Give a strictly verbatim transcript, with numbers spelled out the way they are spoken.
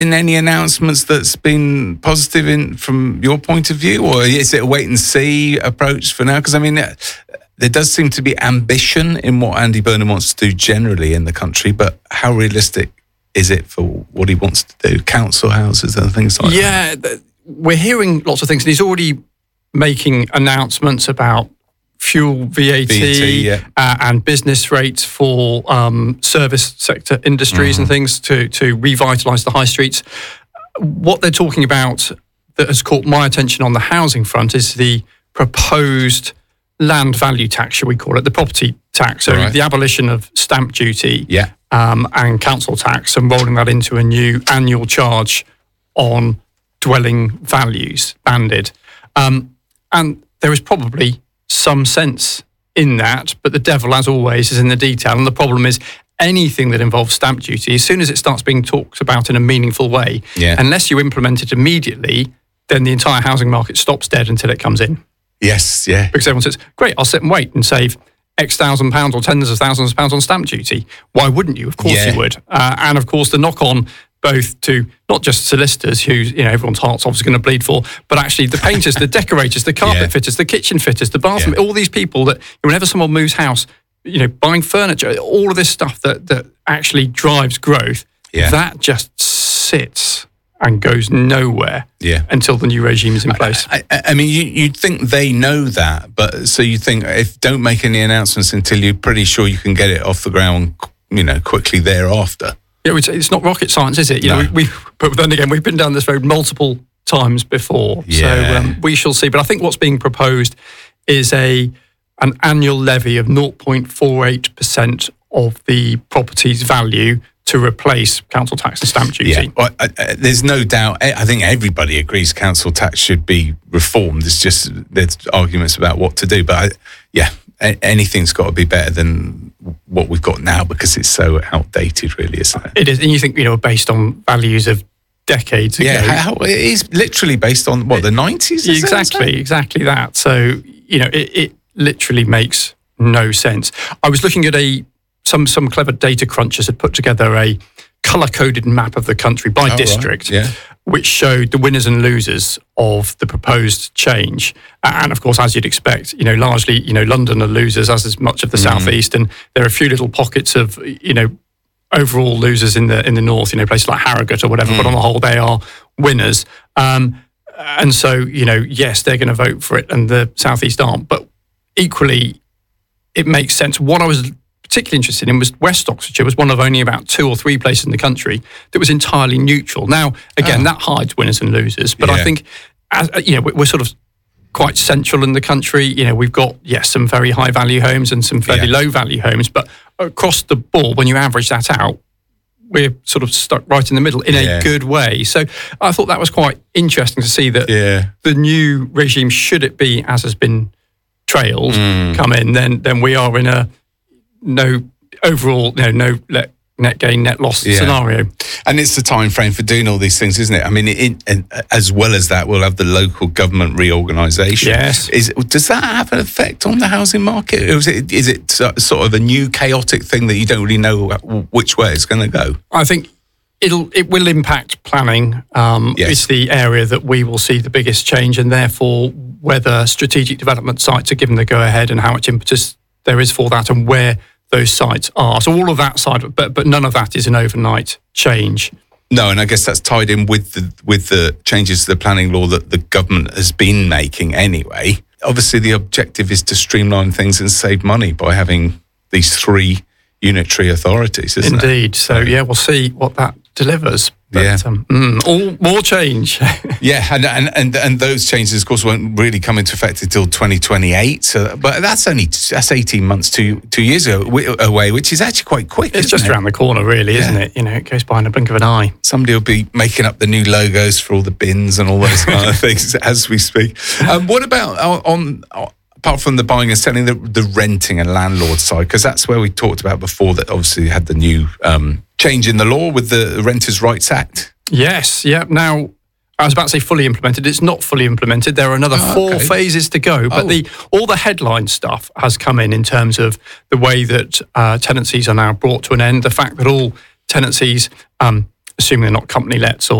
In any announcements that's been positive in from your point of view, or is it a wait and see approach for now? Because I mean, there does seem to be ambition in what Andy Burnham wants to do generally in the country, but how realistic is it for what he wants to do? Council houses and things like yeah, that. Yeah, we're hearing lots of things, and he's already making announcements about fuel V A T, V A T yeah. uh, and business rates for um, service sector industries mm-hmm. and things to, to revitalise the high streets. What they're talking about that has caught my attention on the housing front is the proposed land value tax, shall we call it, the property tax. So right. the abolition of stamp duty yeah. um, and council tax, and rolling that into a new annual charge on dwelling values, banded. Um, and there is probably some sense in that, but the devil, as always, is in the detail. And the problem is anything that involves stamp duty, as soon as it starts being talked about in a meaningful way, yeah. unless you implement it immediately, then the entire housing market stops dead until it comes in. Yes, yeah. Because everyone says, great, I'll sit and wait and save X thousand pounds or tens of thousands of pounds on stamp duty. Why wouldn't you? Of course yeah. you would. Uh, and of course, the knock-on both to not just solicitors, who, you know, everyone's heart's obviously going to bleed for, but actually the painters, the decorators, the carpet yeah. fitters, the kitchen fitters, the bathroom, yeah. all these people that, whenever someone moves house, you know, buying furniture, all of this stuff that, that actually drives growth, yeah. that just sits and goes nowhere yeah. until the new regime is in place. I, I, I mean, you, you'd think they know that, but so you think if don't make any announcements until you're pretty sure you can get it off the ground, you know, quickly thereafter. Yeah, it's not rocket science, is it? You no. know, we, we, but then again, we've been down this road multiple times before, yeah. so um, we shall see. But I think what's being proposed is a an annual levy of zero point four eight percent of the property's value to replace council tax and stamp duty. Yeah, well, I, I, there's no doubt. I think everybody agrees council tax should be reformed. There's just there's arguments about what to do, but I, yeah, anything's got to be better than what we've got now because it's so outdated, really, isn't it? It is, and you think, you know, based on values of decades ago. Yeah, how, it is literally based on what, the nineties? Exactly, exactly that. So, you know, it, it literally makes no sense. I was looking at a some some clever data crunchers had put together a colour-coded map of the country by oh, district, right. yeah. which showed the winners and losers of the proposed change. And of course, as you'd expect, you know, largely, you know, London are losers, as is much of the mm. southeast, and there are a few little pockets of, you know, overall losers in the in the north, you know, places like Harrogate or whatever, mm. but on the whole, they are winners. Um, and so, you know, yes, they're going to vote for it, and the southeast aren't. But equally, it makes sense. What I was particularly interested in was West Oxfordshire was one of only about two or three places in the country that was entirely neutral. Now, again, oh. that hides winners and losers, but yeah. I think, as you know, we're sort of quite central in the country. You know, we've got, yes, some very high value homes and some fairly yeah. low value homes, but across the board, when you average that out, we're sort of stuck right in the middle in yeah. a good way. So I thought that was quite interesting to see that yeah. the new regime, should it be as has been trailed, mm. come in, then then we are in a no overall, you know, no let, net gain, net loss yeah. scenario. And it's the time frame for doing all these things, isn't it? I mean, it, it, as well as that, we'll have the local government reorganisation. Yes. Is, does that have an effect on the housing market? Or is it, is it sort of a new chaotic thing that you don't really know which way it's going to go? I think it'll it will impact planning. Um, yes. It's the area that we will see the biggest change, and therefore whether strategic development sites are given the go-ahead and how much impetus there is for that and where those sites are. So all of that side, but but none of that is an overnight change. No, and I guess that's tied in with the with the changes to the planning law that the government has been making anyway. Obviously, the objective is to streamline things and save money by having these three unitary authorities, isn't Indeed. it? Indeed. So, yeah, we'll see what that delivers. But, yeah. Um, mm, all more change. yeah, and, and and and those changes, of course, won't really come into effect until twenty twenty-eight. So, but that's only that's eighteen months, two two years away, which is actually quite quick. It's just it? around the corner, really, yeah. isn't it? You know, it goes by in a blink of an eye. Somebody will be making up the new logos for all the bins and all those kind of things as we speak. Um, what about on? on Apart from the buying and selling, the, the renting and landlord side, because that's where we talked about before that obviously had the new um, change in the law with the Renters' Rights Act. Yes, yeah. Now, I was about to say fully implemented. It's not fully implemented. There are another oh, four okay. phases to go. But oh. the all the headline stuff has come in in terms of the way that uh, tenancies are now brought to an end, the fact that all tenancies, um, assuming they're not company lets or